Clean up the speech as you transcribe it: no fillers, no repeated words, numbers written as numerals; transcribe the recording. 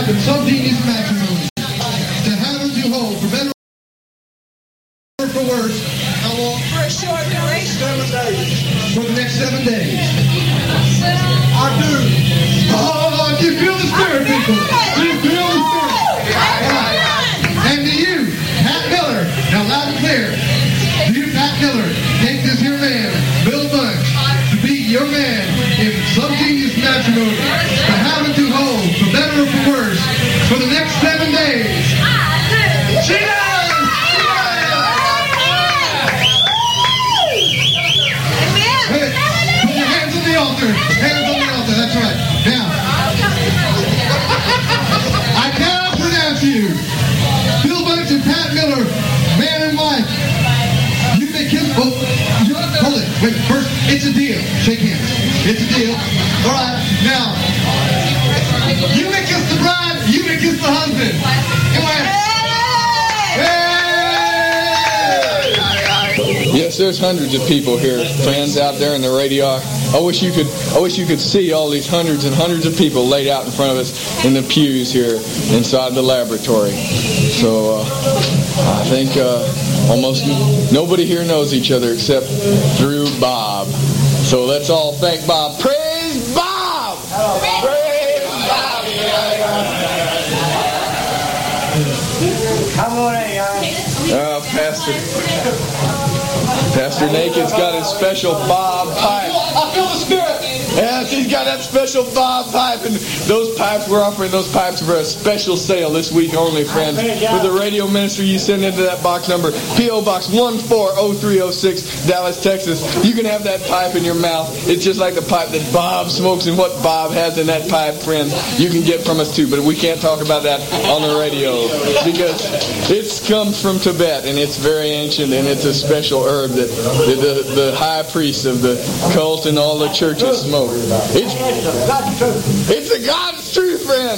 pipe and some genius matrimony. To have and to hold, for better or for worse, how long? For a short duration. 7 days. For the next 7 days. I do. Oh, do you feel the spirit, people? Do you feel the spirit? All right. And to you, Pat Miller, now loud and clear, do you, Pat Miller, take this here man, Bill Bunch, to be your man in some genius matrimony, to have and to hold, for better or for worse, for the next 7 days? She does! Hey, put your hands on the altar. Hands on the altar, that's right. Now, I cannot pronounce you. Bill Bunch and Pat Miller, man and wife. You may kiss. Oh, hold it. Wait, first, it's a deal. Shake hands. It's a deal. All right, now, you may kiss the bride, you may kiss the husband. Come on. Yes, there's hundreds of people here, friends out there in the radio. I wish you could see all these hundreds and hundreds of people laid out in front of us in the pews here inside the laboratory. So I think almost nobody here knows each other except through Bob. So let's all thank Bob. Praise Bob! Praise Bob! Come on in, y'all. Pastor Naked's got his special Bob pipe. I feel the spirit. Yes, he's got that special Bob pipe, and those pipes, we're offering those pipes for a special sale this week only, friends. For the radio ministry, you send into that box number, P.O. Box 140306, Dallas, Texas. You can have that pipe in your mouth. It's just like the pipe that Bob smokes, and what Bob has in that pipe, friends, you can get from us too. But we can't talk about that on the radio because it comes from Tibet, and it's very ancient, and it's a special herb that the high priest of the cult and all the churches smoke. It's the God's truth, friend.